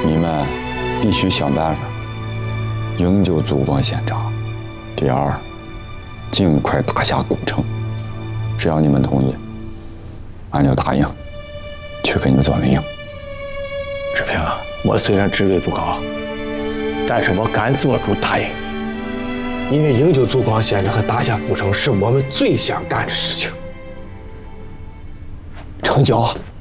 你们必须想办法营救祖光县长。第二，尽快打下古城。只要你们同意，俺就答应去给你们做内应。 志平，我虽然职位不高，但是我敢做出答应，因为营救祖光县长和打下古城是我们最想干的事情。成交啊！